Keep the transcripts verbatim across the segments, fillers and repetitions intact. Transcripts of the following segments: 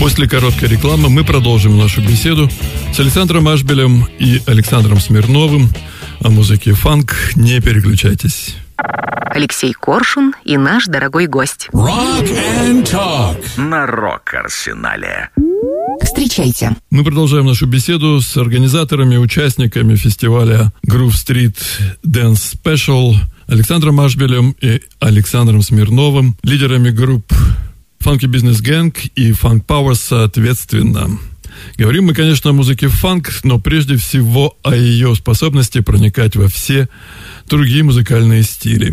После короткой рекламы мы продолжим нашу беседу с Александром Ашбелем и Александром Смирновым о музыке фанк. Не переключайтесь. Алексей Коршун и наш дорогой гость. Rock and Talk на Рок-Арсенале. Встречайте. Мы продолжаем нашу беседу с организаторами, участниками фестиваля Groove Street Dance Special Александром Ашбелем и Александром Смирновым, лидерами групп Funky Business Gang и Funk Power соответственно. Говорим мы, конечно, о музыке фанк, но прежде всего о ее способности проникать во все другие музыкальные стили.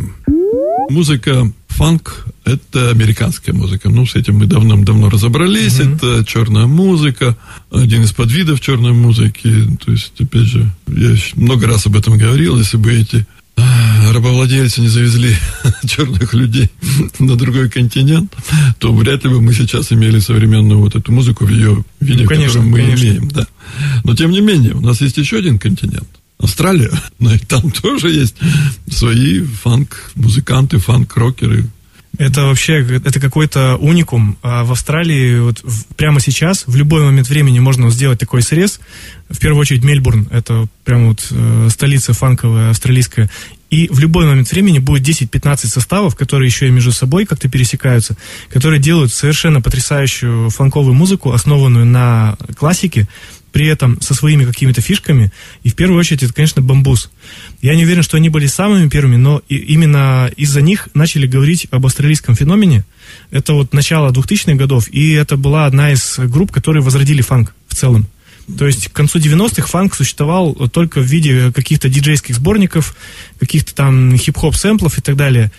Музыка фанк – это американская музыка. Ну, с этим мы давным-давно разобрались. Mm-hmm. Это черная музыка, один из подвидов черной музыки. То есть, опять же, я много раз об этом говорил. Если бы эти рабовладельцы не завезли черных людей на другой континент, то вряд ли бы мы сейчас имели современную вот эту музыку в ее виде, ну, конечно, которую мы конечно. имеем. Да. Но, тем не менее, у нас есть еще один континент. Австралия, но и там тоже есть свои фанк-музыканты, фанк-рокеры. Это вообще, это какой-то уникум. А в Австралии вот в, прямо сейчас, в любой момент времени можно сделать такой срез. В первую очередь Мельбурн, это прямо вот э, столица фанковая, австралийская. И в любой момент времени будет десять-пятнадцать составов, которые еще и между собой как-то пересекаются, которые делают совершенно потрясающую фанковую музыку, основанную на классике, при этом со своими какими-то фишками. И в первую очередь это, конечно, бамбус. Я не уверен, что они были самыми первыми, но и именно из-за них начали говорить об австралийском феномене. Это вот начало двухтысячных годов, и это была одна из групп, которые возродили фанк в целом. То есть к концу девяностых фанк существовал только в виде каких-то диджейских сборников, каких-то там хип-хоп-сэмплов и так далее.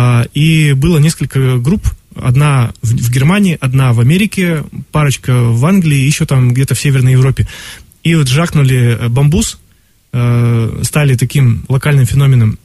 И было несколько групп. Одна в Германии, одна в Америке, парочка в Англии, еще там где-то в Северной Европе. И вот жахнули бамбус, стали таким локальным феноменом.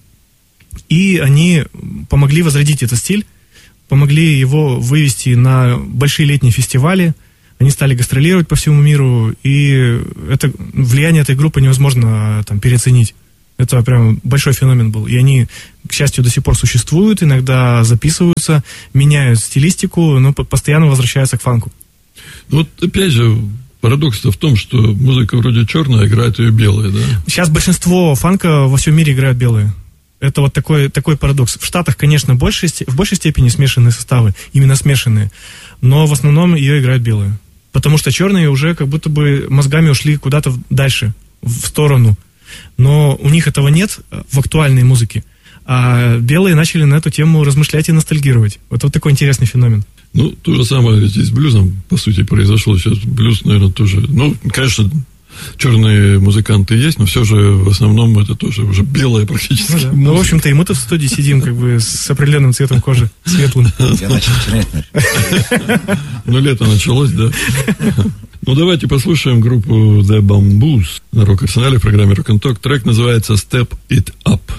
И они помогли возродить этот стиль, помогли его вывести на большие летние фестивали. Они стали гастролировать по всему миру, и это, влияние этой группы невозможно там переоценить. Это прям большой феномен был. И они, к счастью, до сих пор существуют, иногда записываются, меняют стилистику, но постоянно возвращаются к фанку. Вот опять же, парадокс-то в том, что музыка вроде черная, играет ее белая, да? Сейчас большинство фанка во всем мире играют белые. Это вот такой, такой парадокс. В Штатах, конечно, больше, в большей степени смешанные составы, именно смешанные, но в основном ее играют белые. Потому что черные уже как будто бы мозгами ушли куда-то дальше, в сторону. Но у них этого нет в актуальной музыке. А белые начали на эту тему размышлять и ностальгировать. Вот, вот такой интересный феномен. Ну, то же самое здесь с блюзом, по сути, произошло. Сейчас блюз, наверное, тоже... Ну, конечно, черные музыканты есть, но все же в основном это тоже уже белая практически ну, да. Ну, в общем-то, и мы-то в студии сидим как бы с определенным цветом кожи, светлым. Я начал терять. Ну, лето началось, да. Ну, давайте послушаем группу The Bamboos на Рок-Арсенале в программе Rock and Talk. Трек называется Step It Up.